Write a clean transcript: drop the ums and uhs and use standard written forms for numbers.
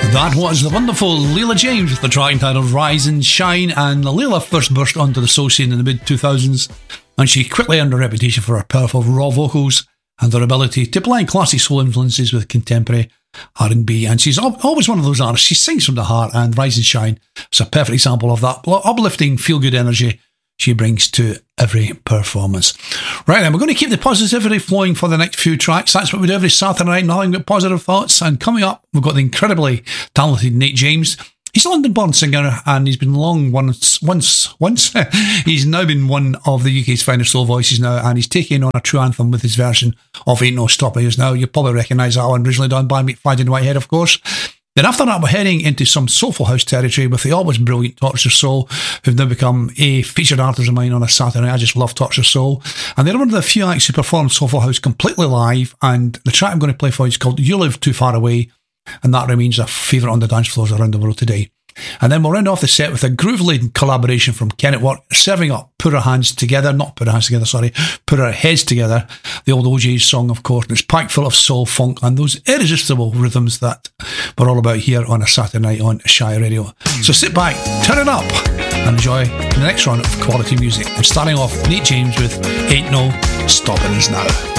That was the wonderful Leela James with the track entitled Rise and Shine. And Leela first burst onto the soul scene in the mid-2000s, and she quickly earned a reputation for her powerful raw vocals and her ability to blend classic soul influences with contemporary R&B. And she's always one of those artists, she sings from the heart, and Rise and Shine is a perfect example of that uplifting, feel-good energy she brings to every performance. Right then, we're going to keep the positivity flowing for the next few tracks. That's what we do every Saturday night, nothing but positive thoughts. And coming up, we've got the incredibly talented Nate James. He's a London-born singer, and he's been he's now been one of the UK's finest soul voices now, and he's taking on a true anthem with his version of Ain't No Stopping Us Now. You'll probably recognise that one, originally done by McFadden Whitehead, of course. Then after that, we're heading into some soulful house territory with the always brilliant Torture Soul, who've now become a featured artist of mine on a Saturday night. I just love Torture Soul. And they're one of the few acts who perform soulful house completely live, and the track I'm going to play for you is called You Live Too Far Away, and that remains a favourite on the dance floors around the world today. And then we'll round off the set with a groove-laden collaboration from Ken at Work, serving up Put Our Heads Together, Put Our Heads Together, the old OJ's song, of course, and it's packed full of soul, funk, and those irresistible rhythms that we're all about here on a Saturday night on Shy Radio. So sit back, turn it up, and enjoy the next round of quality music. I'm starting off Nate James with Ain't No Stopping Us Now.